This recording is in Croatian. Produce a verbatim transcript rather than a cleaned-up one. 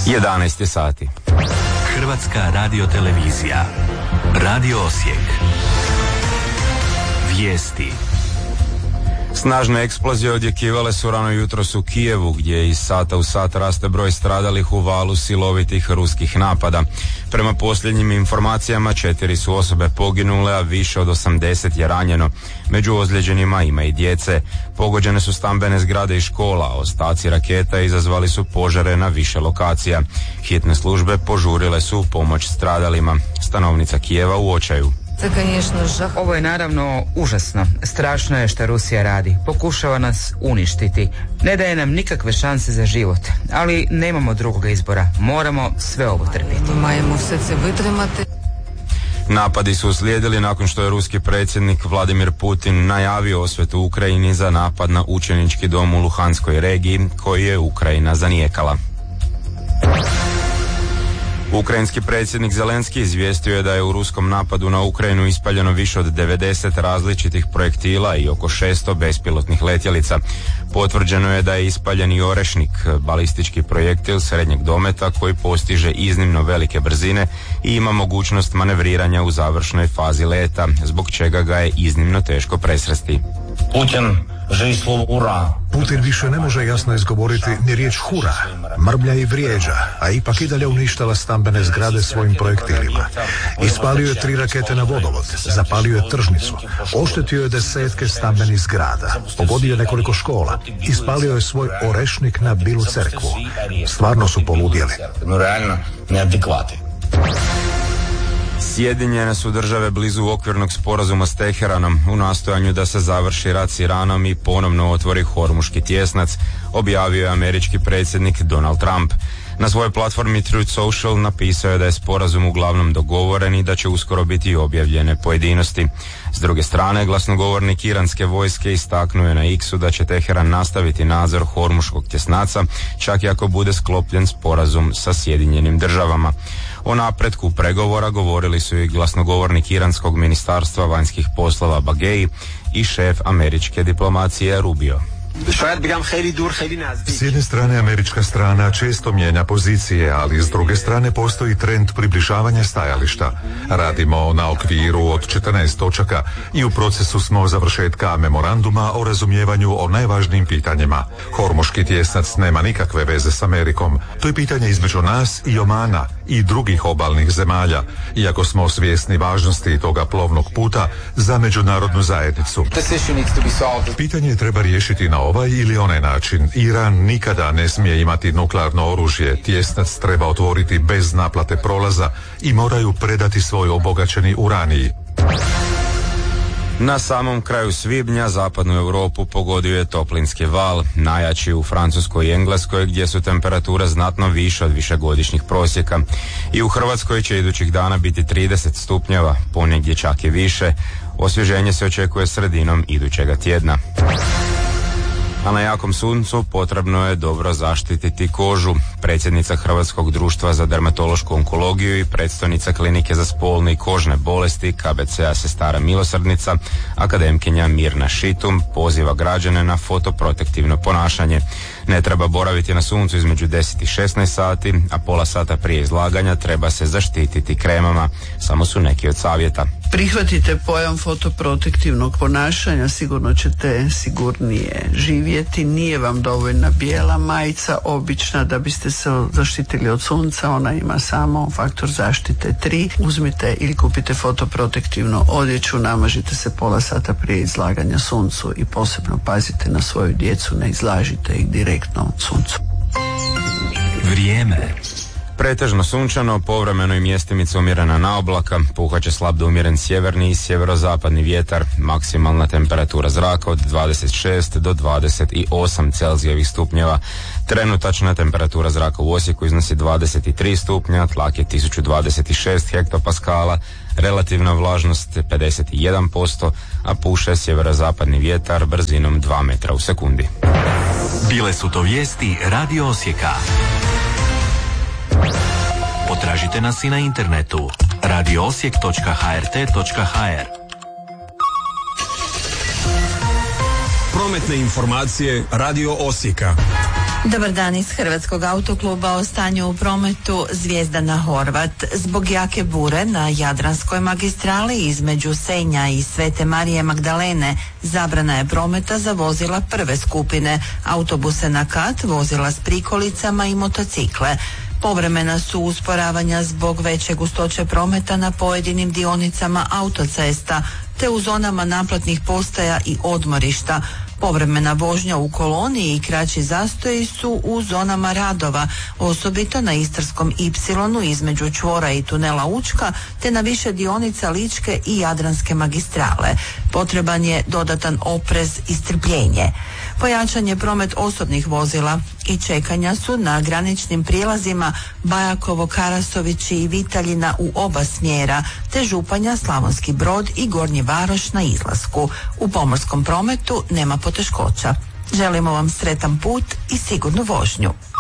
jedanaest je sati. Hrvatska radiotelevizija. Radio Osijek. Vijesti. Snažne eksplozije odjekivale su rano jutros u Kijevu, gdje iz sata u sat raste broj stradalih u valu silovitih ruskih napada. Prema posljednjim informacijama, četiri su osobe poginule, a više od osamdeset je ranjeno. Među ozlijeđenima ima i djece. Pogođene su stambene zgrade i škola, a ostaci raketa izazvali su požare na više lokacija. Hitne službe požurile su u pomoć stradalima. Stanovnica Kijeva u očaju. Ovo je naravno užasno. Strašno je što Rusija radi. Pokušava nas uništiti. Ne daje nam nikakve šanse za život. Ali nemamo drugog izbora. Moramo sve ovo trpiti. Napadi su uslijedili nakon što je ruski predsjednik Vladimir Putin najavio osvetu Ukrajini za napad na učenički dom u Luhanskoj regiji, koji je Ukrajina zanijekala. Ukrajinski predsjednik Zelenski izvijestio je da je u ruskom napadu na Ukrajinu ispaljeno više od devedeset različitih projektila i oko šesto bespilotnih letjelica. Potvrđeno je da je ispaljen i Orešnik, balistički projektil srednjeg dometa koji postiže iznimno velike brzine i ima mogućnost manevriranja u završnoj fazi leta, zbog čega ga je iznimno teško presresti. Putin Putin više ne može jasno izgovoriti ni riječ hura. Mrblja i vrijeđa, a ipak i dalje uništava stambene zgrade svojim projektilima. Ispalio je tri rakete na vodovod, zapalio je tržnicu, oštetio je desetke stambenih zgrada, pogodio je nekoliko škola, ispalio je svoj Orešnik na Bilu crkvu. Stvarno su poludjeli. Sjedinjene su države blizu okvirnog sporazuma s Teheranom u nastojanju da se završi rat s Iranom i ponovno otvori Hormuški tjesnac, objavio je američki predsjednik Donald Trump. Na svojoj platformi Truth Social napisao je da je sporazum uglavnom dogovoren i da će uskoro biti objavljene pojedinosti. S druge strane, glasnogovornik iranske vojske istaknuo je na X-u da će Teheran nastaviti nadzor Hormuškog tjesnaca, čak i ako bude sklopljen sporazum sa Sjedinjenim državama. O napretku pregovora govorili su i glasnogovornik iranskog ministarstva vanjskih poslova Bagei i šef američke diplomacije Rubio. S jedne strane američka strana često mijenja pozicije, ali s druge strane postoji trend približavanja stajališta. Radimo na okviru od četrnaest točaka i u procesu smo završetka memoranduma o razumijevanju o najvažnijim pitanjima. Hormuški tjesnac nema nikakve veze s Amerikom. To je pitanje između nas i Omana i drugih obalnih zemalja, iako smo svjesni važnosti toga plovnog puta za međunarodnu zajednicu. Pitanje treba riješiti na ovaj ili onaj način. Iran nikada ne smije imati nuklearno oružje. Tjesnac treba otvoriti bez naplate prolaza i moraju predati svoj obogaćeni uranij. Na samom kraju svibnja zapadnu Europu pogodio je toplinski val, najjači u Francuskoj i Engleskoj, gdje su temperature znatno više od višegodišnjih prosjeka. I u Hrvatskoj će idućih dana biti trideset stupnjeva, ponegdje čak i više. Osvježenje se očekuje sredinom idućega tjedna. A na jakom suncu potrebno je dobro zaštititi kožu. Predsjednica Hrvatskog društva za dermatološku onkologiju i predstojnica klinike za spolne i kožne bolesti K B C-a Sestara Milosrdnica, akademkinja Mirna Šitum, poziva građane na fotoprotektivno ponašanje. Ne treba boraviti na suncu između deset i šesnaest sati, a pola sata prije izlaganja treba se zaštititi kremama. Samo su neki od savjeta. Prihvatite pojam fotoprotektivnog ponašanja, sigurno ćete sigurnije živjeti. Nije vam dovoljna bijela majica, obična, da biste se zaštitili od sunca. Ona ima samo faktor zaštite tri. Uzmite ili kupite fotoprotektivnu odjeću, namažite se pola sata prije izlaganja suncu i posebno pazite na svoju djecu, ne izlažite ih direktno suncu. Vrijeme. Pretežno sunčano, povremeno i mjestimica umjerena na oblaka, puhat će slab do umjeren sjeverni i sjeverozapadni vjetar, maksimalna temperatura zraka od dvadeset šest do dvadeset osam Celzijevih stupnjeva. Trenutačna temperatura zraka u Osijeku iznosi dvadeset tri stupnja, tlak je tisuću dvadeset šest hektopaskala, relativna vlažnost pedeset jedan posto, a puše sjeverozapadni vjetar brzinom dva metra u sekundi. Bile su to vijesti Radio Osijeka. Potražite nas i na internetu radio osijek točka h r t točka h r. Prometne informacije Radio Osijeka. Dobar dan iz Hrvatskog autokluba o stanju u prometu. Zvijezdana Horvat. Zbog jake bure na Jadranskoj magistrali između Senja i Svete Marije Magdalene zabrana je prometa za vozila prve skupine, autobuse na kat, vozila s prikolicama i motocikle. Povremena su usporavanja zbog veće gustoće prometa na pojedinim dionicama autocesta te u zonama naplatnih postaja i odmorišta. Povremena vožnja u koloni i kraći zastoji su u zonama radova, osobito na Istarskom ipsilonu između čvora i tunela Učka, te na više dionica Ličke i Jadranske magistrale. Potreban je dodatan oprez i strpljenje. Pojačan je promet osobnih vozila i čekanja su na graničnim prijelazima Bajakovo, Karasovići i Vitaljina u oba smjera, te Županja, Slavonski Brod i Gornji Varoš na izlasku. U pomorskom prometu nema poteškoća. Želimo vam sretan put i sigurnu vožnju.